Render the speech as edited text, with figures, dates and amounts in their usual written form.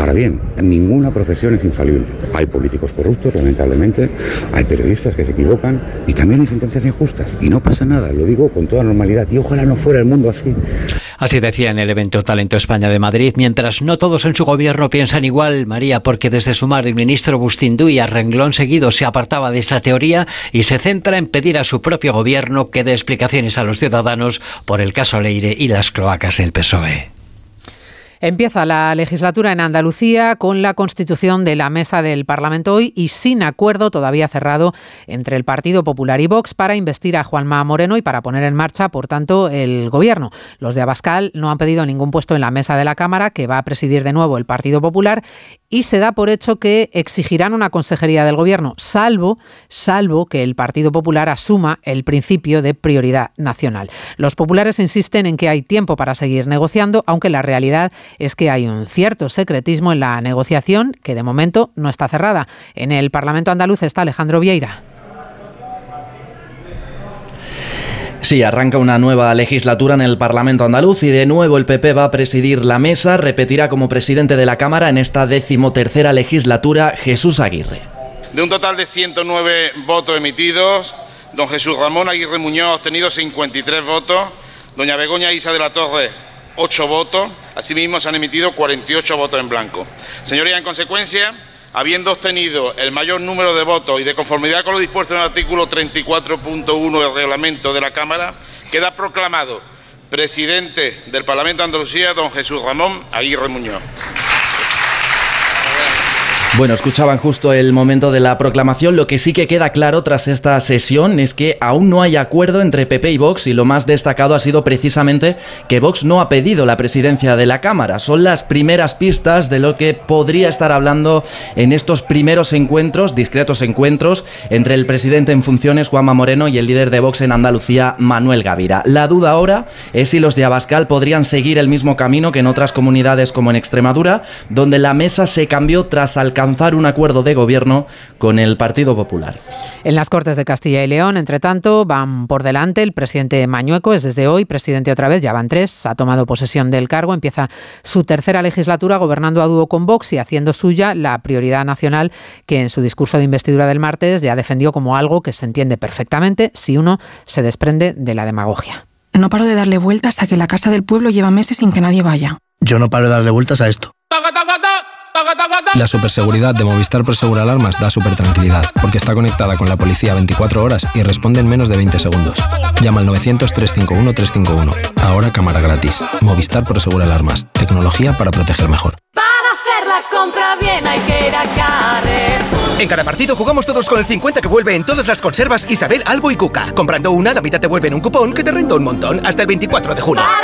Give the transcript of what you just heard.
Ahora bien, ninguna profesión es infalible. Hay políticos corruptos, lamentablemente, hay periodistas que se equivocan y también hay sentencias injustas. Y no pasa nada, lo digo con toda normalidad. Y ojalá no fuera el mundo así. Así decía en el evento Talento España de Madrid, mientras no todos en su gobierno piensan igual, María, porque desde Sumar el ministro Bustinduy a renglón seguido se apartaba de esta teoría y se centra en pedir a su propio gobierno que dé explicaciones a los ciudadanos por el caso Leire y las cloacas del PSOE. Empieza la legislatura en Andalucía con la constitución de la mesa del Parlamento hoy y sin acuerdo todavía cerrado entre el Partido Popular y Vox para investir a Juanma Moreno y para poner en marcha, por tanto, el gobierno. Los de Abascal no han pedido ningún puesto en la mesa de la Cámara, que va a presidir de nuevo el Partido Popular, y se da por hecho que exigirán una consejería del gobierno, salvo que el Partido Popular asuma el principio de prioridad nacional. Los populares insisten en que hay tiempo para seguir negociando, aunque la realidad es que hay un cierto secretismo en la negociación que de momento no está cerrada. En el Parlamento andaluz está Alejandro Vieira. Sí, arranca una nueva legislatura en el Parlamento andaluz y de nuevo el PP va a presidir la mesa, repetirá como presidente de la Cámara en esta 13ª legislatura Jesús Aguirre. De un total de 109 votos emitidos, don Jesús Ramón Aguirre Muñoz ha obtenido 53 votos, doña Begoña Isa de la Torre 8 votos, asimismo se han emitido 48 votos en blanco. Señorías, en consecuencia, habiendo obtenido el mayor número de votos y de conformidad con lo dispuesto en el artículo 34.1 del reglamento de la Cámara, queda proclamado presidente del Parlamento de Andalucía don Jesús Ramón Aguirre Muñoz. Bueno, escuchaban justo el momento de la proclamación. Lo que sí que queda claro tras esta sesión es que aún no hay acuerdo entre PP y Vox y lo más destacado ha sido precisamente que Vox no ha pedido la presidencia de la Cámara. Son las primeras pistas de lo que podría estar hablando en estos primeros encuentros, discretos encuentros, entre el presidente en funciones, Juanma Moreno, y el líder de Vox en Andalucía, Manuel Gavira. La duda ahora es si los de Abascal podrían seguir el mismo camino que en otras comunidades como en Extremadura, donde la mesa se cambió tras alcanzar un acuerdo de gobierno con el Partido Popular. En las Cortes de Castilla y León, entre tanto, van por delante. El presidente Mañueco es desde hoy presidente otra vez, ya van 3, ha tomado posesión del cargo, empieza su tercera legislatura gobernando a dúo con Vox y haciendo suya la prioridad nacional que en su discurso de investidura del martes ya defendió como algo que se entiende perfectamente si uno se desprende de la demagogia. No paro de darle vueltas a que la Casa del Pueblo lleva meses sin que nadie vaya. Yo no paro de darle vueltas a esto. La superseguridad de Movistar Prosegur Alarmas da supertranquilidad, porque está conectada con la policía 24 horas y responde en menos de 20 segundos. Llama al 900-351-351. Ahora cámara gratis. Movistar Prosegur Alarmas. Tecnología para proteger mejor. Para hacer la compra bien hay que ir a Carrefour. En cada partido jugamos todos con el 50 que vuelve en todas las conservas Isabel, Albo y Cuca. Comprando una, la mitad te vuelve en un cupón que te renta un montón. Hasta el 24 de junio.